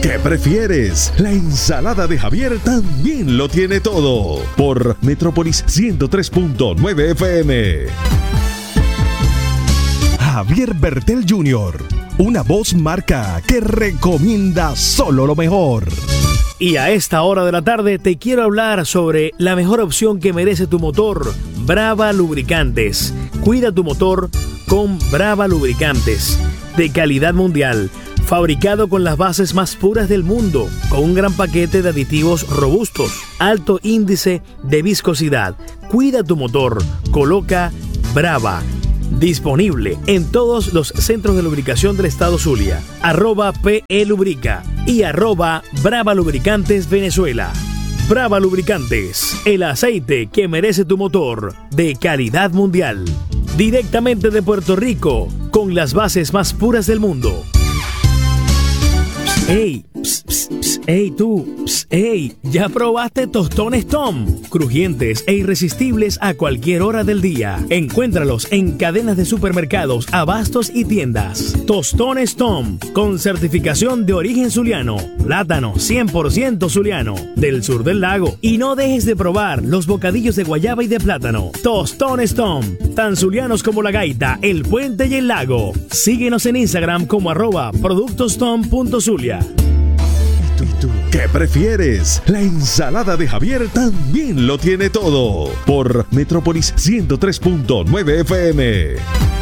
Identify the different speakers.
Speaker 1: ¿Qué prefieres? La ensalada de Javier también lo tiene todo. Por Metrópolis 103.9 FM. Javier Bertel Jr., una voz marca que recomienda solo lo mejor.
Speaker 2: Y a esta hora de la tarde te quiero hablar sobre la mejor opción que merece tu motor, Brava Lubricantes. Cuida tu motor con Brava Lubricantes, de calidad mundial, fabricado con las bases más puras del mundo, con un gran paquete de aditivos robustos, alto índice de viscosidad. Cuida tu motor, coloca Brava. Disponible en todos los centros de lubricación del estado Zulia. @PE Lubrica y @Brava Lubricantes Venezuela. Brava Lubricantes, el aceite que merece tu motor, de calidad mundial. Directamente de Puerto Rico, con las bases más puras del mundo. ¡Ey! ¡Ey tú! ¡Ey! ¿Ya probaste Tostones Tom? Crujientes e irresistibles a cualquier hora del día. Encuéntralos en cadenas de supermercados, abastos y tiendas. Tostones Tom, con certificación de origen zuliano. Plátano 100% zuliano, del sur del lago. Y no dejes de probar los bocadillos de guayaba y de plátano. Tostones Tom, tan zulianos como la gaita, el puente y el lago. Síguenos en Instagram como @productostom.zulia.
Speaker 1: ¿Tú qué prefieres? La ensalada de Javier también lo tiene todo. Por Metrópolis 103.9 FM.